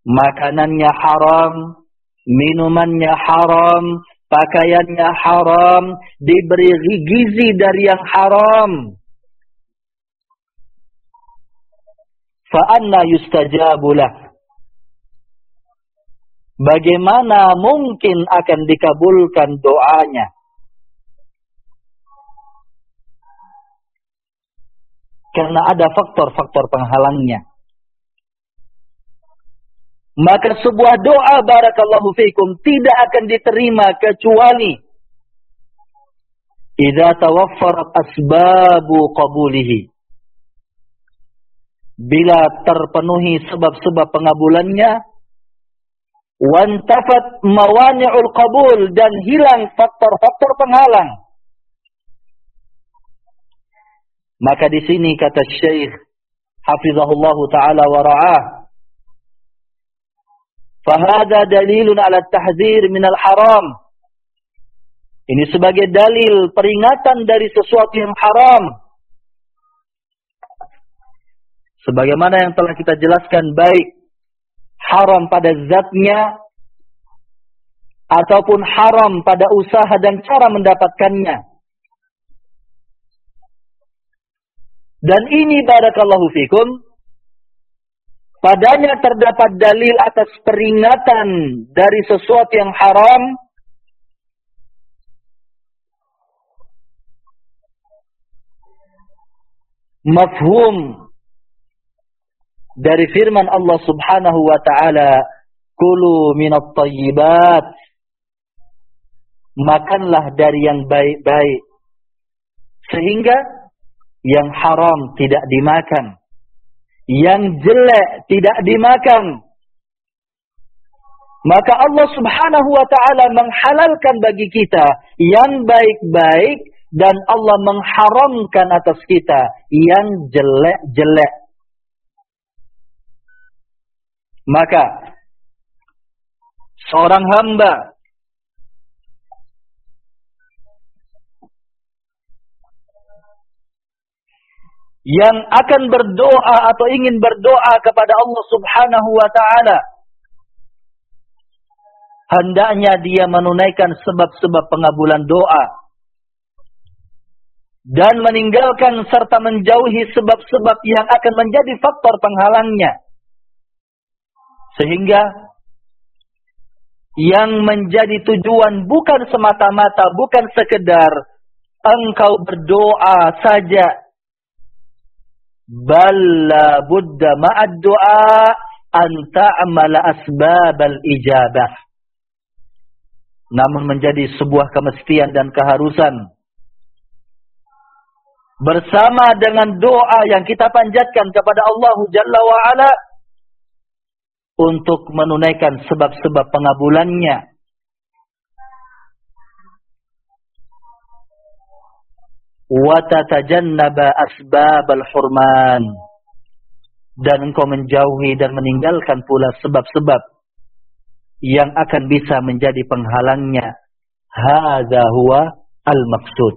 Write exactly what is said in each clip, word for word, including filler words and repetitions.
makanannya haram, minumannya haram, pakaiannya haram, diberi gizi dari yang haram. Fa anna yustajabu lah. Bagaimana mungkin akan dikabulkan doanya? Karena ada faktor-faktor penghalangnya. Maka sebuah doa barakallahu fikum tidak akan diterima kecuali idza tawaffarat asbabu qabulihi. Bila terpenuhi sebab-sebab pengabulannya, wantafat mawani'ul qabul, dan hilang faktor-faktor penghalang. Maka di sini kata Syekh hafizahullahu taala wa ra'ah, fahada dalilun ala tahdzir minal haram. Ini sebagai dalil peringatan dari sesuatu yang haram. Sebagaimana yang telah kita jelaskan, baik haram pada zatnya ataupun haram pada usaha dan cara mendapatkannya. Dan ini barakallahu fikum, padanya terdapat dalil atas peringatan dari sesuatu yang haram, mafhum dari firman Allah Subhanahu wa taala, kulu minat thayyibat, makanlah dari yang baik-baik, sehingga yang haram tidak dimakan, yang jelek tidak dimakan. Maka Allah Subhanahu wa taala menghalalkan bagi kita yang baik-baik, dan Allah mengharamkan atas kita yang jelek-jelek. Maka seorang hamba yang akan berdoa atau ingin berdoa kepada Allah Subhanahu wa taala, hendaknya dia menunaikan sebab-sebab pengabulan doa dan meninggalkan serta menjauhi sebab-sebab yang akan menjadi faktor penghalangnya. Sehingga yang menjadi tujuan bukan semata-mata, bukan sekedar engkau berdoa saja, bal la budda ma'ad du'a an ta'mala asbabal ijabah. Namun menjadi sebuah kemestian dan keharusan, bersama dengan doa yang kita panjatkan kepada Allah Jalla wa'ala, untuk menunaikan sebab-sebab pengabulannya. Wa tatajannaba asbabal hurman, dan engkau menjauhi dan meninggalkan pula sebab-sebab yang akan bisa menjadi penghalangnya. Hadza huwa al-maqsud.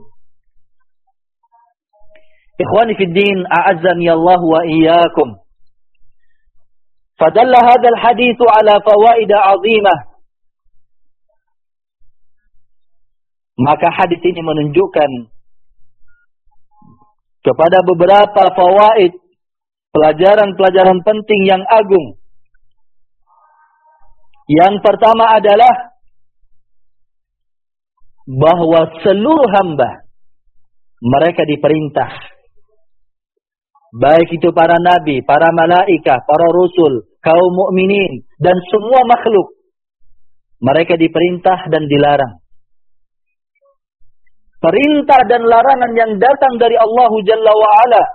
Ikhwani fid din, a'azzani Allah wa iyyakum. Fadalla hadzal hadits ala fawaid 'azimah. Maka hadis ini menunjukkan kepada beberapa fawaid, pelajaran-pelajaran penting yang agung. Yang pertama adalah bahwa seluruh hamba mereka diperintah, baik itu para nabi, para malaikat, para rasul, kaum mukminin, dan semua makhluk, mereka diperintah dan dilarang. Perintah dan larangan yang datang dari Allah Jalla wa'ala.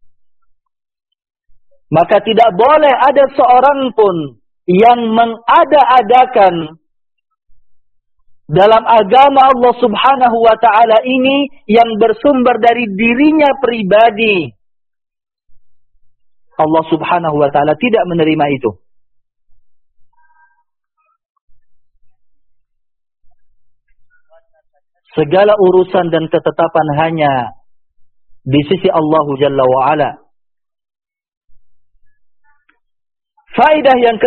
Maka tidak boleh ada seorang pun yang mengada-adakan dalam agama Allah Subhanahu wa ta'ala ini yang bersumber dari dirinya pribadi. Allah Subhanahu wa ta'ala tidak menerima itu. Segala urusan dan ketetapan hanya di sisi Allah Jalla wa'ala. Faedah yang